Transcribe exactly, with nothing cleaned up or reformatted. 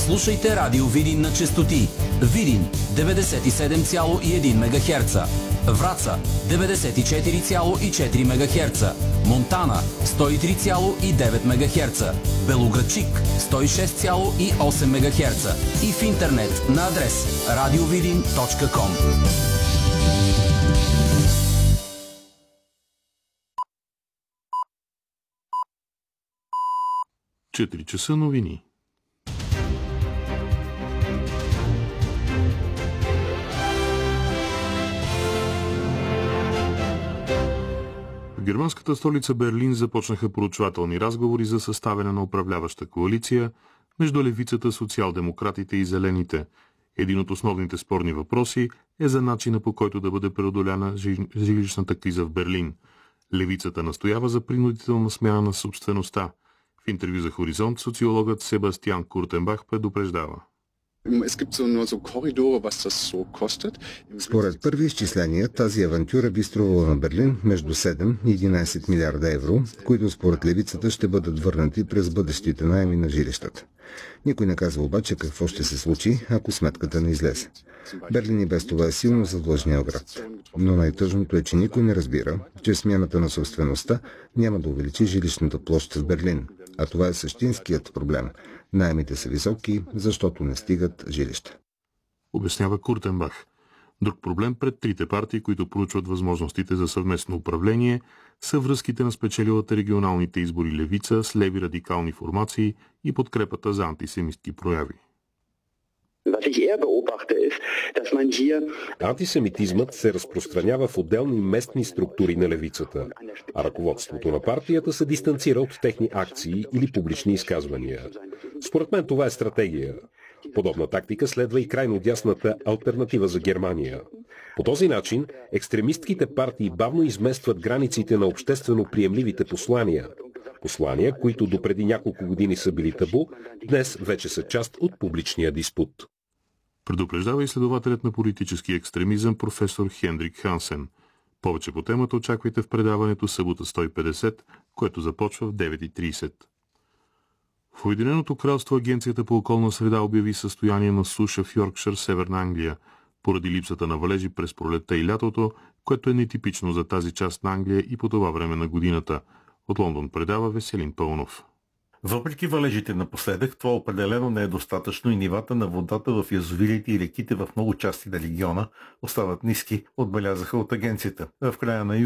Слушайте Радио Видин на честоти Видин деветдесет и седем цяло и едно мегахерца, Враца деветдесет и четири цяло и четири мегахерца, Монтана сто и три цяло и девет мегахерца, Белоградчик сто и шест цяло и осем мегахерца и в интернет на адрес радиовидин точка ком. четири часа новини. В германската столица Берлин започнаха проучвателни разговори за съставяне на управляваща коалиция между левицата, социал-демократите и зелените. Един от основните спорни въпроси е за начина, по който да бъде преодоляна жилищната криза в Берлин. Левицата настоява за принудителна смяна на собствеността. В интервю за Хоризонт социологът Себастиан Куртенбах предупреждава. Според първи изчисления, тази авантюра би струвала на Берлин между седем и единадесет милиарда евро, които според левицата ще бъдат върнати през бъдещите наеми на жилищата. Никой не казва обаче какво ще се случи, ако сметката не излезе. Берлин и без това е силно задлъжнял град. Но най-тъжното е, че никой не разбира, че смяната на собствеността няма да увеличи жилищната площ в Берлин. А това е същинският проблем. Наемите са високи, защото не стигат жилища. Обяснява Куртенбах. Друг проблем пред трите партии, които проучват възможностите за съвместно управление, са връзките на спечелилата регионалните избори левица с леви радикални формации и подкрепата за антисемитски прояви. Антисемитизмът се разпространява в отделни местни структури на левицата, а ръководството на партията се дистанцира от техни акции или публични изказвания. Според мен това е стратегия. Подобна тактика следва и крайно дясната алтернатива за Германия. По този начин екстремистките партии бавно изместват границите на обществено приемливите послания. Послания, които допреди няколко години са били табу, днес вече са част от публичния диспут. Предупреждава изследователят на политически екстремизъм професор Хендрик Хансен. Повече по темата очаквайте в предаването събота сто и петдесет, което започва в девет и тридесет. В Обединеното кралство Агенцията по околна среда обяви състояние на суша в Йоркшир, Северна Англия, поради липсата на валежи през пролетта и лятото, което е нетипично за тази част на Англия и по това време на годината. От Лондон предава Веселин Пълнов. Въпреки валежите напоследък, това определено не е достатъчно и нивата на водата в язовирите и реките в много части на региона остават ниски, отбелязаха от агенцията. В края на